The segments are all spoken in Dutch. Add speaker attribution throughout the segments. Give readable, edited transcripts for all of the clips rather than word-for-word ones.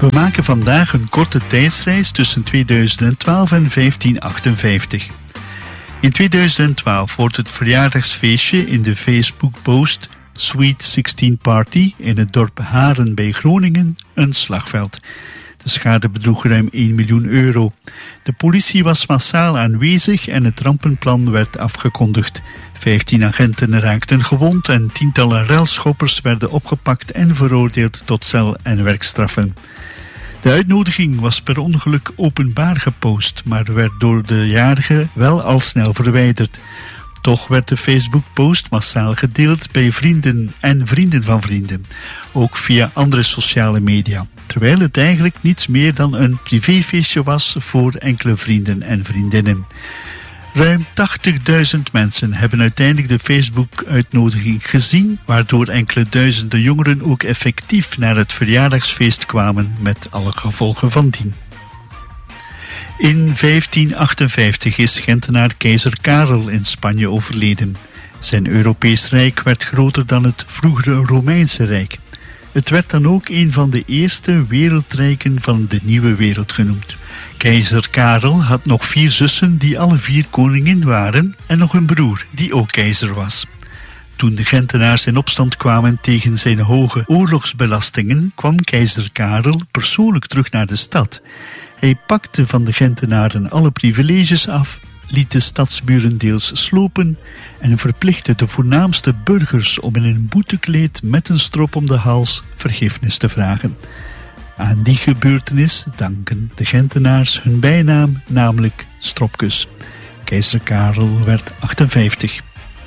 Speaker 1: We maken vandaag een korte tijdsreis tussen 2012 en 1558. In 2012 wordt het verjaardagsfeestje in de Facebook-post Sweet 16 Party in het dorp Haren bij Groningen een slagveld. De schade bedroeg ruim 1 miljoen euro. De politie was massaal aanwezig en het rampenplan werd afgekondigd. 15 agenten raakten gewond en tientallen relschoppers werden opgepakt en veroordeeld tot cel- en werkstraffen. De uitnodiging was per ongeluk openbaar gepost, maar werd door de jarige wel al snel verwijderd. Toch werd de Facebook-post massaal gedeeld bij vrienden en vrienden van vrienden, ook via andere sociale media, terwijl het eigenlijk niets meer dan een privéfeestje was voor enkele vrienden en vriendinnen. Ruim 80.000 mensen hebben uiteindelijk de Facebook-uitnodiging gezien, waardoor enkele duizenden jongeren ook effectief naar het verjaardagsfeest kwamen met alle gevolgen van dien. In 1558 is Gentenaar keizer Karel in Spanje overleden. Zijn Europees rijk werd groter dan het vroegere Romeinse Rijk. Het werd dan ook een van de eerste wereldrijken van de Nieuwe Wereld genoemd. Keizer Karel had nog 4 zussen die alle 4 koningin waren en nog een broer die ook keizer was. Toen de Gentenaars in opstand kwamen tegen zijn hoge oorlogsbelastingen, kwam keizer Karel persoonlijk terug naar de stad. Hij pakte van de Gentenaren alle privileges af, liet de stadsmuren deels slopen en verplichtte de voornaamste burgers om in een boetekleed met een strop om de hals vergiffenis te vragen. Aan die gebeurtenis danken de Gentenaars hun bijnaam, namelijk Stropkes. Keizer Karel werd 58.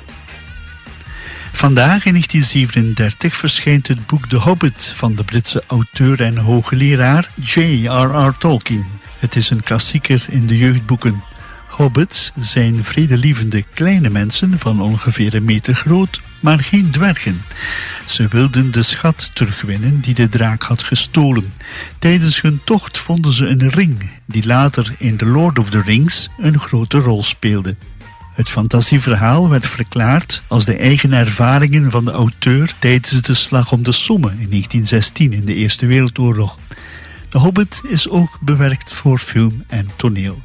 Speaker 1: Vandaag in 1937 verschijnt het boek The Hobbit van de Britse auteur en hoogleraar J.R.R. Tolkien. Het is een klassieker in de jeugdboeken. Hobbits zijn vredelievende kleine mensen van ongeveer 1 meter groot, maar geen dwergen. Ze wilden de schat terugwinnen die de draak had gestolen. Tijdens hun tocht vonden ze een ring die later in The Lord of the Rings een grote rol speelde. Het fantasieverhaal werd verklaard als de eigen ervaringen van de auteur tijdens de slag om de Somme in 1916 in de Eerste Wereldoorlog. De Hobbit is ook bewerkt voor film en toneel.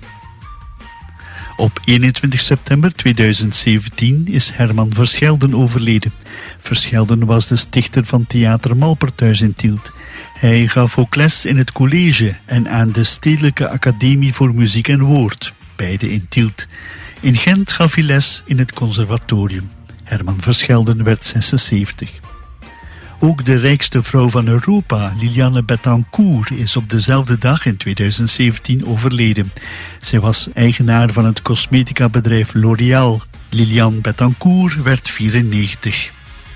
Speaker 1: Op 21 september 2017 is Herman Verschelden overleden. Verschelden was de stichter van Theater Malperthuis in Tielt. Hij gaf ook les in het college en aan de Stedelijke Academie voor Muziek en Woord, beide in Tielt. In Gent gaf hij les in het conservatorium. Herman Verschelden werd 76. Ook de rijkste vrouw van Europa, Liliane Bettencourt, is op dezelfde dag in 2017 overleden. Zij was eigenaar van het cosmetica-bedrijf L'Oréal. Liliane Bettencourt werd 94.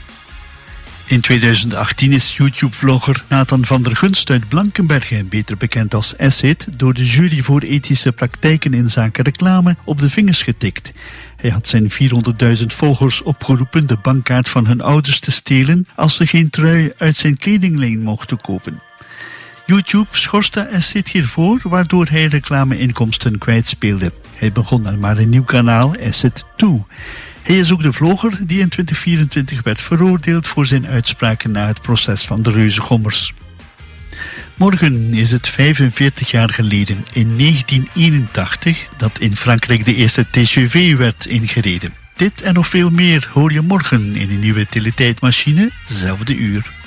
Speaker 1: In 2018 is YouTube-vlogger Nathan van der Gunst uit Blankenberge, beter bekend als Acid, door de jury voor ethische praktijken in zaken reclame op de vingers getikt. Hij had zijn 400.000 volgers opgeroepen de bankkaart van hun ouders te stelen als ze geen trui uit zijn kledinglijn mochten kopen. YouTube schorste Acid hiervoor, waardoor hij reclameinkomsten kwijtspeelde. Hij begon dan maar een nieuw kanaal, Acid 2. Hij is ook de vlogger die in 2024 werd veroordeeld voor zijn uitspraken na het proces van de reuzengommers. Morgen is het 45 jaar geleden, in 1981, dat in Frankrijk de eerste TGV werd ingereden. Dit en nog veel meer hoor je morgen in een nieuwe teletijdmachine, zelfde uur.